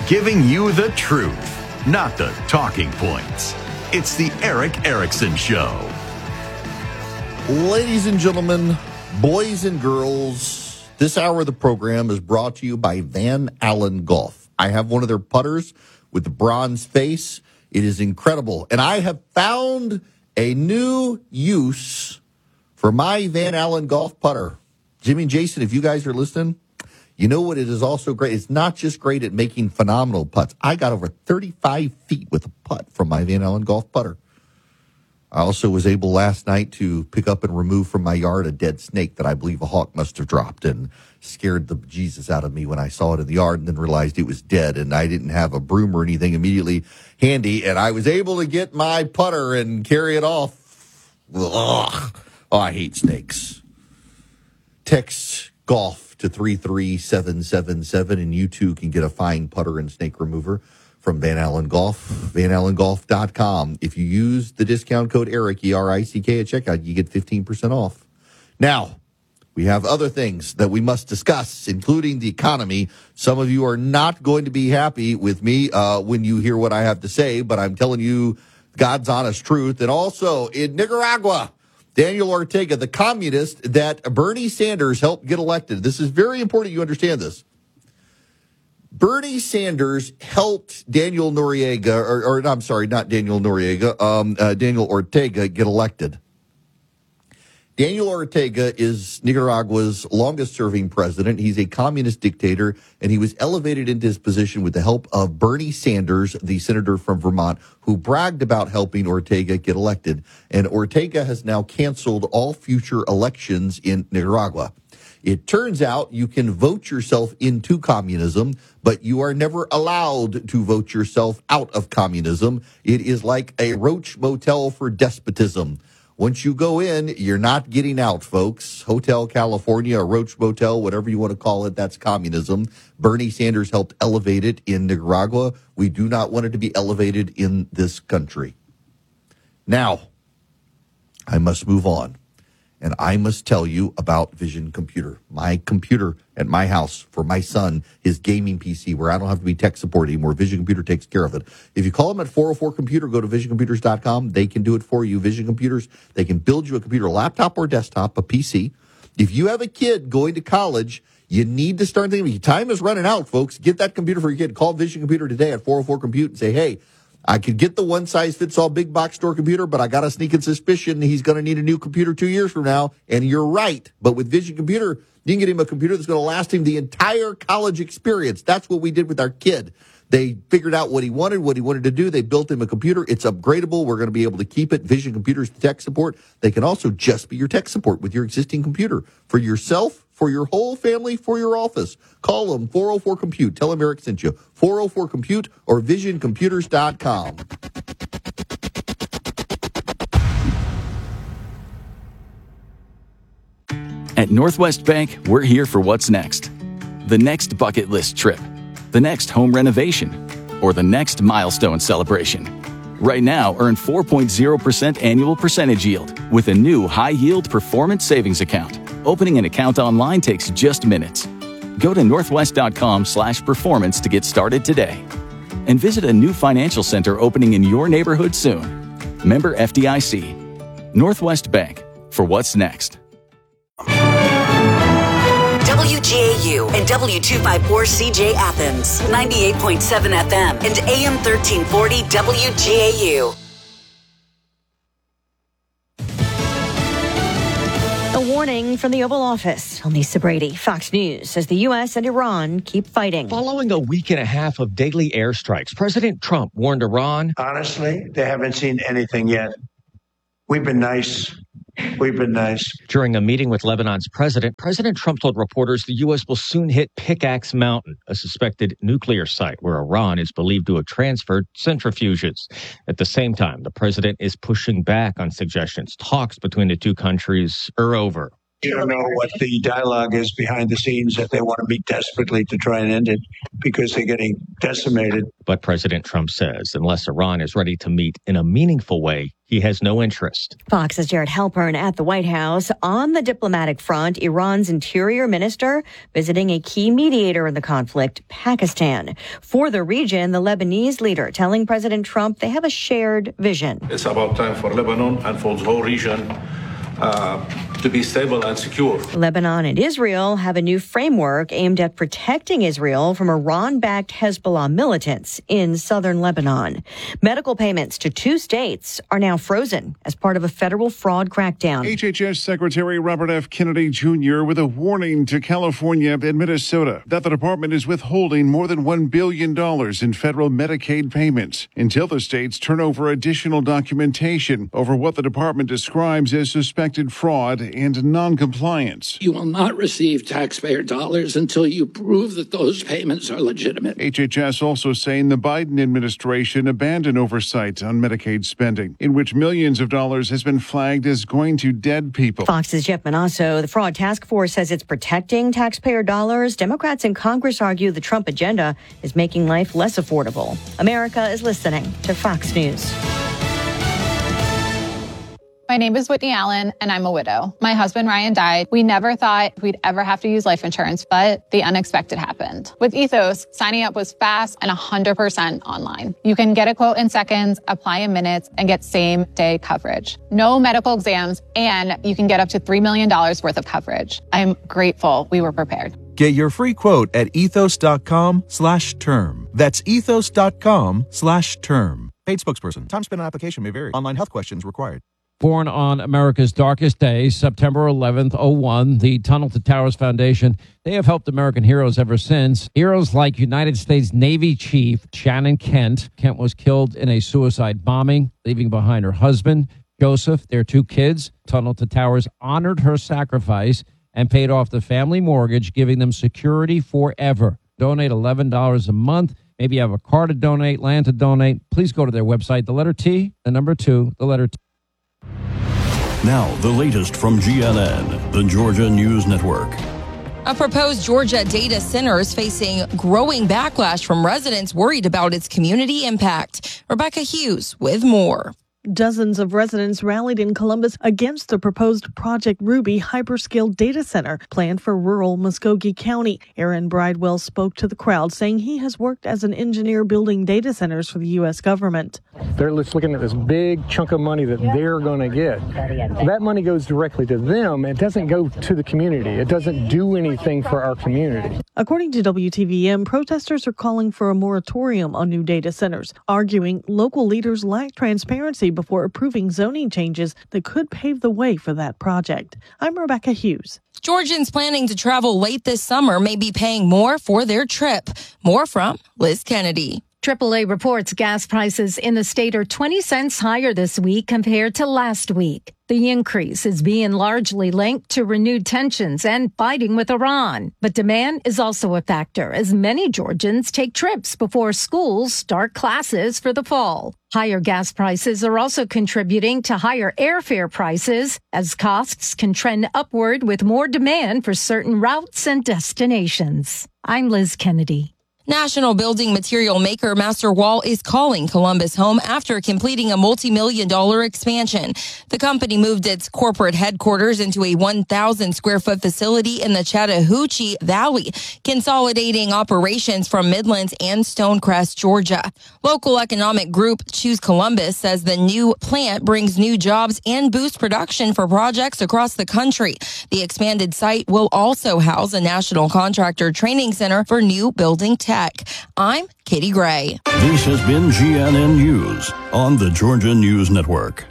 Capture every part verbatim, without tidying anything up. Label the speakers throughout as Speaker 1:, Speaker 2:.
Speaker 1: Giving you the truth, not the talking points. It's the Erick Erickson Show.
Speaker 2: Ladies and gentlemen, boys and girls, this hour of the program is brought to you by Van Allen Golf. I have one of their putters with the bronze face. It is incredible. And I have found a new use for my Van Allen Golf putter. Jimmy and Jason, if you guys are listening, you know what it is also great? It's not just great at making phenomenal putts. I got over thirty-five feet with a putt from my Van Allen Golf putter. I also was able last night to pick up and remove from my yard a dead snake that I believe a hawk must have dropped and scared the Jesus out of me when I saw it in the yard and then realized it was dead. And I didn't have a broom or anything immediately handy. And I was able to get my putter and carry it off. Ugh. Oh, I hate snakes. Text golf to three three seven seven seven, and you too can get a fine putter and snake remover from Van Allen Golf, van allen golf dot com. If you use the discount code ERICK, E R I C K, at checkout, you get fifteen percent off. Now, we have other things that we must discuss, including the economy. Some of you are not going to be happy with me uh, when you hear what I have to say, but I'm telling you God's honest truth. And also in Nicaragua, Daniel Ortega, the communist that Bernie Sanders helped get elected. This is very important you understand this. Bernie Sanders helped Daniel Noriega, or, or I'm sorry, not Daniel Noriega, um, uh, Daniel Ortega get elected. Daniel Ortega is Nicaragua's longest-serving president. He's a communist dictator, and he was elevated into his position with the help of Bernie Sanders, the senator from Vermont, who bragged about helping Ortega get elected. And Ortega has now canceled all future elections in Nicaragua. It turns out you can vote yourself into communism, but you are never allowed to vote yourself out of communism. It is like a roach motel for despotism. Once you go in, you're not getting out, folks. Hotel California, a roach motel, whatever you want to call it, that's communism. Bernie Sanders helped elevate it in Nicaragua. We do not want it to be elevated in this country. Now, I must move on. And I must tell you about Vision Computer, my computer at my house for my son, his gaming P C, where I don't have to be tech support anymore. Vision Computer takes care of it. If you call them at four oh four computer, go to vision computers dot com. They can do it for you. Vision Computers, they can build you a computer, a laptop or desktop, a P C. If you have a kid going to college, you need to start thinking, time is running out, folks. Get that computer for your kid. Call Vision Computer today at four oh four compute and say, hey, I could get the one-size-fits-all big box store computer, but I got a sneaking suspicion he's going to need a new computer two years from now. And you're right. But with Vision Computer, you can get him a computer that's going to last him the entire college experience. That's what we did with our kid. They figured out what he wanted, what he wanted to do. They built him a computer. It's upgradable. We're going to be able to keep it. Vision Computers tech support. They can also just be your tech support with your existing computer for yourself, for your whole family, for your office. Call them four oh four compute. Tell them Eric sent you. four oh four compute or vision computers dot com.
Speaker 3: At Northwest Bank, we're here for what's next. The next bucket list trip, the next home renovation, or the next milestone celebration. Right now, earn four point zero percent annual percentage yield with a new high-yield performance savings account. Opening an account online takes just minutes. Go to northwest.com slash performance to get started today. And visit a new financial center opening in your neighborhood soon. Member F D I C. Northwest Bank, for what's next.
Speaker 4: W G A U and W two fifty-four C J Athens, ninety-eight point seven F M and A M thirteen forty W G A U.
Speaker 5: A warning from the Oval Office. I'm Lisa Brady, Fox News, as the U S and Iran keep fighting.
Speaker 6: Following a week and a half of daily airstrikes, President Trump warned Iran.
Speaker 7: Honestly, they haven't seen anything yet. We've been nice. We've been nice.
Speaker 6: During a meeting with Lebanon's president, President Trump told reporters the U S will soon hit Pickaxe Mountain, a suspected nuclear site where Iran is believed to have transferred centrifuges. At the same time, the president is pushing back on suggestions talks between the two countries are over.
Speaker 7: You don't know what the dialogue is behind the scenes that they want to meet desperately to try and end it because they're getting decimated.
Speaker 6: But President Trump says unless Iran is ready to meet in a meaningful way, he has no interest.
Speaker 5: Fox's Jared Halpern at the White House. On the diplomatic front, Iran's interior minister visiting a key mediator in the conflict, Pakistan. For the region, the Lebanese leader telling President Trump they have a shared vision.
Speaker 8: It's about time for Lebanon and for the whole region uh, to be stable and secure.
Speaker 5: Lebanon and Israel have a new framework aimed at protecting Israel from Iran-backed Hezbollah militants in southern Lebanon. Medical payments to two states are now frozen as part of a federal fraud crackdown.
Speaker 9: H H S Secretary Robert F. Kennedy Junior with a warning to California and Minnesota that the department is withholding more than one billion dollars in federal Medicaid payments until the states turn over additional documentation over what the department describes as suspected fraud and non-compliance.
Speaker 10: You will not receive taxpayer dollars until you prove that those payments are legitimate.
Speaker 9: H H S also saying the Biden administration abandoned oversight on Medicaid spending, in which millions of dollars has been flagged as going to dead people.
Speaker 5: Fox's Jeff Manasso. The fraud task force says it's protecting taxpayer dollars. Democrats in Congress argue the Trump agenda is making life less affordable. America is listening to Fox News.
Speaker 11: My name is Whitney Allen, and I'm a widow. My husband, Ryan, died. We never thought we'd ever have to use life insurance, but the unexpected happened. With Ethos, signing up was fast and one hundred percent online. You can get a quote in seconds, apply in minutes, and get same-day coverage. No medical exams, and you can get up to three million dollars worth of coverage. I'm grateful we were prepared.
Speaker 12: Get your free quote at ethos.com slash term. That's ethos.com slash term. Paid spokesperson. Time spent on application may vary. Online health questions required.
Speaker 13: Born on America's darkest day, September eleventh, oh one, the Tunnel to Towers Foundation, they have helped American heroes ever since. Heroes like United States Navy Chief Shannon Kent. Kent was killed in a suicide bombing, leaving behind her husband, Joseph, their two kids. Tunnel to Towers honored her sacrifice and paid off the family mortgage, giving them security forever. Donate eleven dollars a month. Maybe you have a car to donate, land to donate. Please go to their website, the letter T, the number two, the letter T.
Speaker 14: Now, the latest from G N N, the Georgia News Network.
Speaker 15: A proposed Georgia data center is facing growing backlash from residents worried about its community impact. Rebecca Hughes with more.
Speaker 16: Dozens of residents rallied in Columbus against the proposed Project Ruby hyperscale data center planned for rural Muskogee County. Aaron Bridewell spoke to the crowd, saying he has worked as an engineer building data centers for the U S government.
Speaker 17: They're just looking at this big chunk of money that they're going to get. That money goes directly to them. It doesn't go to the community. It doesn't do anything for our community.
Speaker 16: According to W T V M, protesters are calling for a moratorium on new data centers, arguing local leaders lack transparency before approving zoning changes that could pave the way for that project. I'm Rebecca Hughes.
Speaker 15: Georgians planning to travel late this summer may be paying more for their trip. More from Liz Kennedy.
Speaker 18: triple A reports gas prices in the state are twenty cents higher this week compared to last week. The increase is being largely linked to renewed tensions and fighting with Iran. But demand is also a factor as many Georgians take trips before schools start classes for the fall. Higher gas prices are also contributing to higher airfare prices as costs can trend upward with more demand for certain routes and destinations. I'm Liz Kennedy.
Speaker 15: National building material maker Master Wall is calling Columbus home after completing a multi-million dollar expansion. The company moved its corporate headquarters into a one thousand square foot facility in the Chattahoochee Valley, consolidating operations from Midlands and Stonecrest, Georgia. Local economic group Choose Columbus says the new plant brings new jobs and boosts production for projects across the country. The expanded site will also house a national contractor training center for new building tech. I'm Katie Gray.
Speaker 14: This has been G N N News on the Georgia News Network.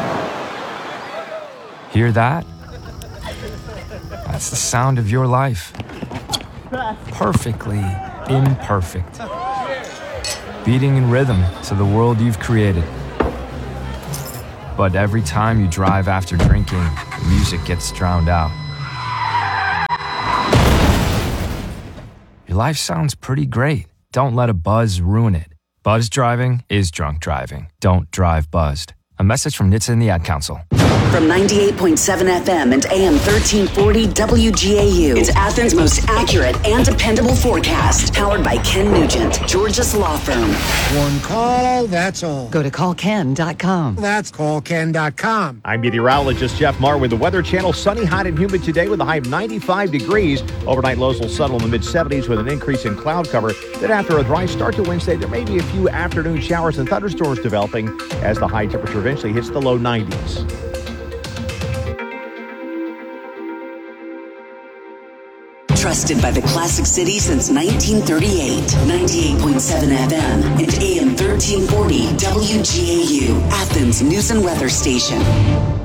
Speaker 19: Hear that? That's the sound of your life. Perfectly imperfect. Beating in rhythm to the world you've created. But every time you drive after drinking, the music gets drowned out. Your life sounds pretty great. Don't let a buzz ruin it. Buzz driving is drunk driving. Don't drive buzzed. A message from N H T S A and the Ad Council.
Speaker 4: From ninety-eight point seven F M and A M thirteen forty W G A U. It's Athens' most accurate and dependable forecast. Powered by Ken Nugent, Georgia's law firm.
Speaker 20: One call, that's all.
Speaker 21: Go to call ken dot com.
Speaker 20: That's call ken dot com.
Speaker 22: I'm meteorologist Jeff Marr with the Weather Channel. Sunny, hot, and humid today with a high of ninety-five degrees. Overnight lows will settle in the mid seventies with an increase in cloud cover. Then after a dry start to Wednesday, there may be a few afternoon showers and thunderstorms developing as the high temperature eventually hits the low nineties.
Speaker 4: Trusted by the Classic City since nineteen thirty-eight. ninety-eight point seven F M and A M thirteen forty W G A U. Athens News and Weather Station.